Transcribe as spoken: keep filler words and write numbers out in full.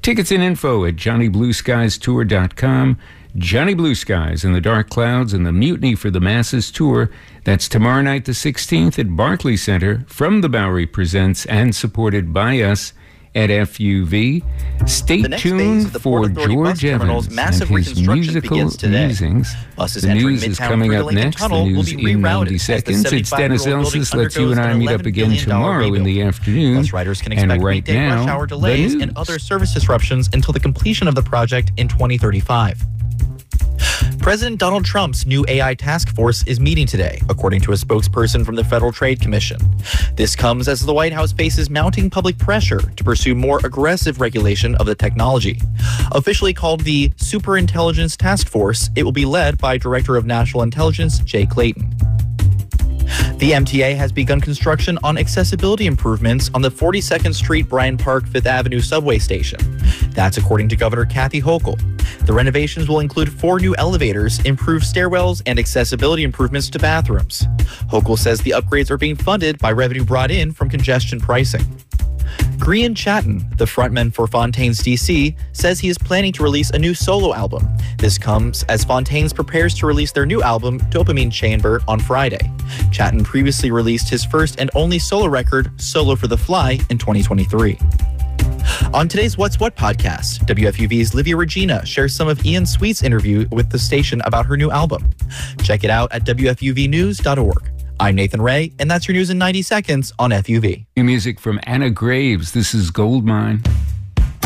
Tickets and info at johnny blue skies tour dot com. Johnny Blue Skies and the Dark Clouds and the Mutiny for the Masses tour. That's tomorrow night the sixteenth at Barclays Center from the Bowery Presents and supported by us at F U V. Stay tuned for George Evans and his musical musings. The news is coming up next. The news in ninety seconds. It's Dennis Elsis. Let's you and I meet up again tomorrow in the afternoon. Bus riders can expect weekday rush hour delays and other service disruptions until the completion of the project in twenty thirty-five. President Donald Trump's new A I task force is meeting today, according to a spokesperson from the Federal Trade Commission. This comes as the White House faces mounting public pressure to pursue more aggressive regulation of the technology. Officially called the Superintelligence Task Force, it will be led by Director of National Intelligence Jay Clayton. The M T A has begun construction on accessibility improvements on the forty-second Street Bryant Park Fifth Avenue subway station. That's according to Governor Kathy Hochul. The renovations will include four new elevators, improved stairwells, and accessibility improvements to bathrooms. Hochul says the upgrades are being funded by revenue brought in from congestion pricing. Grian Chatten, the frontman for Fontaines D C, says he is planning to release a new solo album. This comes as Fontaines prepares to release their new album, Dopamine Chamber, on Friday. Chatten previously released his first and only solo record, Solo for the Fly, in twenty twenty-three. On today's What's What podcast, W F U V's Livia Regina shares some of Ian Sweet's interview with the station about her new album. Check it out at W F U V news dot org. I'm Nathan Ray, and that's your news in ninety seconds on F U V. New music from Anna Graves. This is Goldmine.